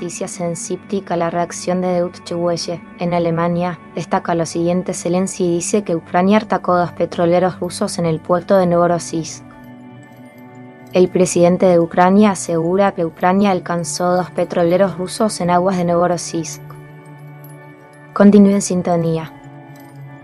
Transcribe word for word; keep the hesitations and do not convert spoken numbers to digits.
noticias en Siptik a la reacción de Deutsche Welle. En Alemania, destaca lo siguiente: Zelensky dice que Ucrania atacó dos petroleros rusos en el puerto de Novorossiysk. El presidente de Ucrania asegura que Ucrania alcanzó dos petroleros rusos en aguas de Novorossiysk. Continúe en sintonía.